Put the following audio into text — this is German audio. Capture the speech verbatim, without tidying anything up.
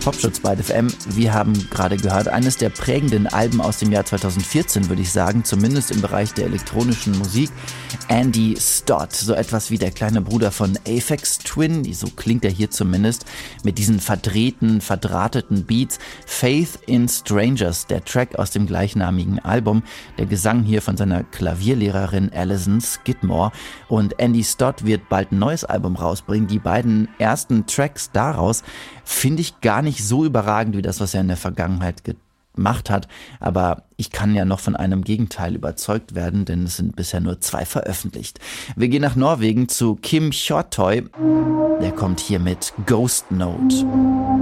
Popschutz bei F M. Wir haben gerade gehört, eines der prägenden Alben aus dem Jahr zweitausendvierzehn, würde ich sagen, zumindest im Bereich der elektronischen Musik. Andy Stott, so etwas wie der kleine Bruder von Aphex Twin, so klingt er hier zumindest, mit diesen verdrehten, verdrahteten Beats. Faith in Strangers, der Track aus dem gleichnamigen Album, der Gesang hier von seiner Klavierlehrerin Alison Skidmore. Und Andy Stott wird bald ein neues Album rausbringen. Die beiden ersten Tracks daraus finde ich gar nicht so überragend wie das, was er in der Vergangenheit gemacht hat. Aber ich kann ja noch von einem Gegenteil überzeugt werden, denn es sind bisher nur zwei veröffentlicht. Wir gehen nach Norwegen zu Kim Hjortøy. Der kommt hier mit Ghost Note.